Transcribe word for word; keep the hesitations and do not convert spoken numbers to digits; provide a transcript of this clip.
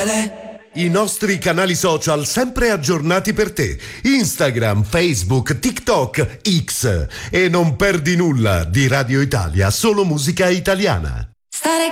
I nostri canali social sempre aggiornati per te. Instagram, Facebook, TikTok, X. E non perdi nulla di Radio Italia, solo musica italiana. Stare